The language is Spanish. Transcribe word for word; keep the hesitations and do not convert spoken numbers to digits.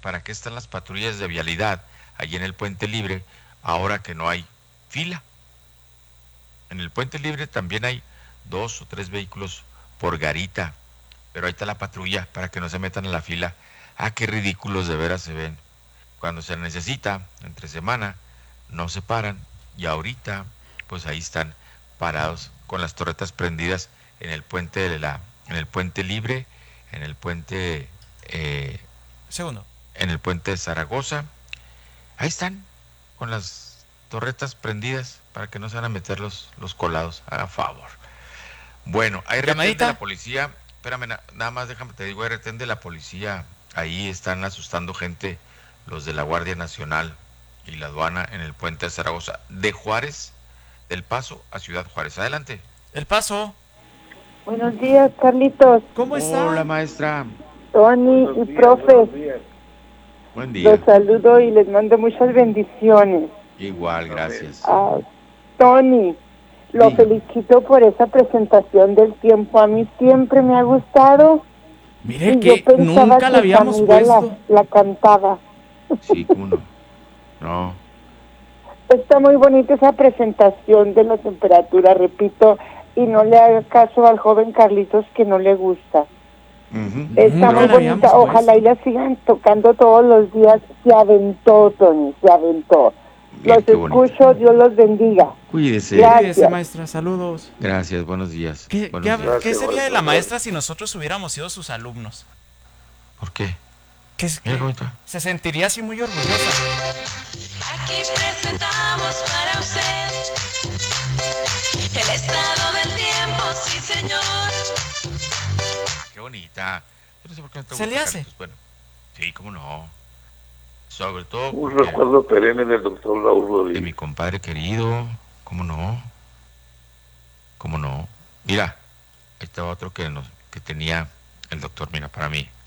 ¿para qué están las patrullas de vialidad allí en el Puente Libre ahora que no hay fila? En el Puente Libre también hay dos o tres vehículos por garita, pero ahí está la patrulla para que no se metan en la fila. Ah, qué ridículos de veras se ven. Cuando se necesita, entre semana, no se paran, y ahorita, pues ahí están parados con las torretas prendidas en el puente de la, en el Puente Libre, en el puente, eh, Segundo. en el puente de Zaragoza. Ahí están, con las torretas prendidas para que no se van a meter los, los colados, a favor. Bueno, hay retén de la Llamadita. policía, espérame, na- nada más déjame te digo, hay retén de la policía, ahí están asustando gente, los de la Guardia Nacional y la aduana en el puente de Zaragoza, de Juárez, del Paso a Ciudad Juárez. Adelante. El Paso. Buenos días, Carlitos, ¿Cómo Hola, está? maestra. Tony Buenos y días, profe. buenos días. Buen Los día. saludo y les mando muchas bendiciones. Igual, Amén. gracias. Ah, Tony, lo Dígame. felicito por esa presentación del tiempo. A mí siempre me ha gustado Mire y yo que pensaba nunca la que habíamos Samira la, puesto. la cantaba. Sí, cómo no. No. Está muy bonita esa presentación de la temperatura, repito, y no le haga caso al joven Carlitos que no le gusta. Ujú. Está Nunca muy la habíamos bonita, ojalá y puesto. la sigan tocando todos los días. Se aventó, Tony, se aventó. Bien, Los qué bonito. escucho, Dios los bendiga. Cuídese. Gracias. Cuídese, maestra. Saludos. Gracias, buenos días. ¿Qué, Buenos qué, días. qué sería de maestro, la gracias. maestra si nosotros hubiéramos sido sus alumnos? ¿Por qué? Que, es- Mira que cómo está. se sentiría así muy orgullosa. Aquí presentamos para usted el estado del tiempo, sí señor. Qué bonita. Yo no sé por qué no te ¿Se gusta, le hace? Carlitos. Bueno, sí, cómo no. Sobre todo Un porque recuerdo perenne del doctor Raúl de mi Rodríguez. compadre querido. ¿Cómo no? ¿Cómo no? Mira, ahí estaba otro que, nos, que tenía el doctor, mira, para mí.